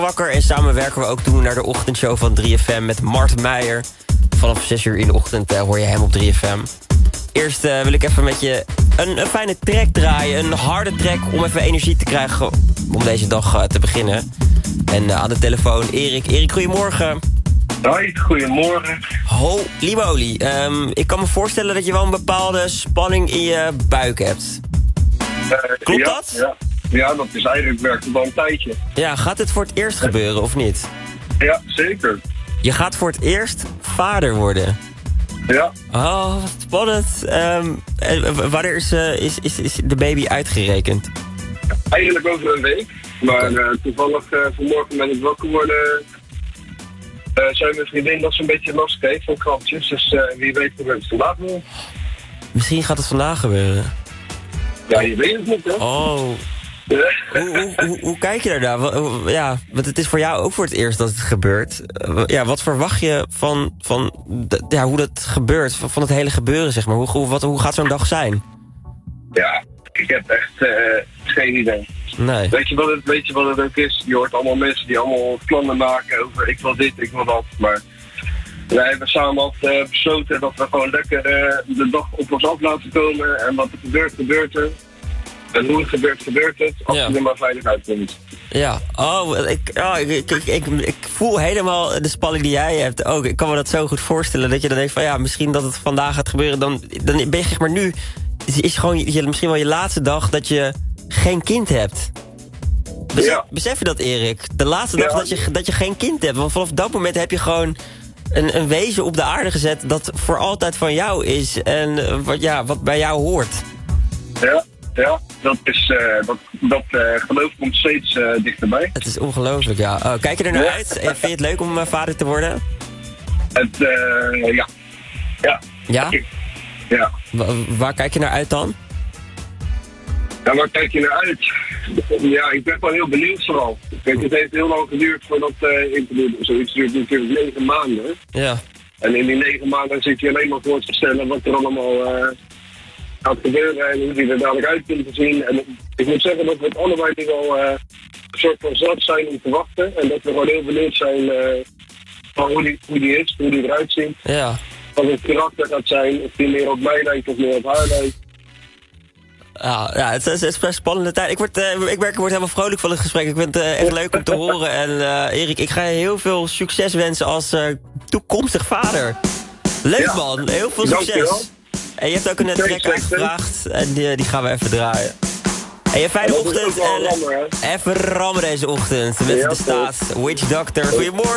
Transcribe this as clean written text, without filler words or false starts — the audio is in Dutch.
wakker en samen werken we ook toe naar de ochtendshow van 3FM met Mart Meijer. Vanaf 6 uur in de ochtend hoor je hem op 3FM. Eerst wil ik even met je een fijne track draaien. Een harde track om even energie te krijgen om deze dag te beginnen. En aan de telefoon Erik. Erik, goedemorgen. Hoi, goedemorgen. Holy moly. Ik kan me voorstellen dat je wel een bepaalde spanning in je buik hebt. Klopt dat? Ja, dat is eigenlijk werkt al een tijdje. Ja, gaat het voor het eerst gebeuren of niet? Ja, zeker. Je gaat voor het eerst vader worden. Ja. Oh, wat spannend. Wanneer is de baby uitgerekend? Eigenlijk over een week. Maar toevallig vanmorgen ben ik wakker geworden. Zei mijn vriendin dat ze een beetje last kreeg van krampjes. Dus wie weet gebeurt het vandaag wel. Misschien gaat het vandaag gebeuren. Ja, je weet het niet, hè? Oh. Hoe kijk je daar nou? Ja, want het is voor jou ook voor het eerst dat het gebeurt. Ja, wat verwacht je van hoe dat gebeurt? Van het hele gebeuren, zeg maar. Hoe gaat zo'n dag zijn? Ja, ik heb echt geen idee. Nee. Weet je wat het ook is? Je hoort allemaal mensen die allemaal plannen maken over ik wil dit, ik wil dat. Maar wij hebben samen al besloten dat we gewoon lekker de dag op ons af laten komen. En wat er gebeurt, gebeurt er. En hoe het gebeurt, gebeurt het. Als je er maar veilig uitkomt. Ja, ik voel helemaal de spanning die jij hebt ook. Ik kan me dat zo goed voorstellen. Dat je dan denkt van ja, misschien dat het vandaag gaat gebeuren. Dan ben je zeg maar nu. Het is gewoon misschien wel je laatste dag dat je geen kind hebt. Besef je dat, Erik? De laatste dag dat je geen kind hebt. Want vanaf dat moment heb je gewoon een wezen op de aarde gezet dat voor altijd van jou is. En wat bij jou hoort. Ja, dat geloof komt steeds dichterbij. Het is ongelooflijk, ja. Kijk je er naar uit? Vind je het leuk om vader te worden? Ja. Ja? Ja. Waar kijk je naar uit dan? Ja, waar kijk je naar uit? Ja, ik ben gewoon heel benieuwd vooral. Kijk, het heeft heel lang geduurd voordat zoiets duurt natuurlijk 9 maanden. Ja. En in die 9 maanden zit je alleen maar voor te stellen wat er allemaal gaat gebeuren en hoe die er dadelijk uit komt te zien. En ik moet zeggen dat we het allebei nu wel een soort van zat zijn om te wachten. En dat we gewoon heel benieuwd zijn van hoe die is, hoe die eruit ziet. Ja. Wat het karakter gaat zijn, of die meer op mij lijkt of meer op haar lijkt. Ja, het is best een spannende tijd. Ik word helemaal vrolijk van het gesprek. Ik vind het echt leuk om te horen. En Erik, ik ga je heel veel succes wensen als toekomstig vader. Leuk man, heel veel succes. Dankjewel. En je hebt ook een track aangevraagd. En die gaan we even draaien. En je fijne ochtend. En even rammen deze ochtend. Met de staat Witch Doctor. Goedemorgen.